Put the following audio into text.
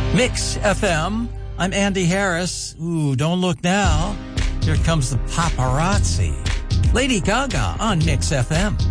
Mix FM. I'm Andy Harris. Ooh, don't look now. Here comes the paparazzi. Lady Gaga on Mix FM.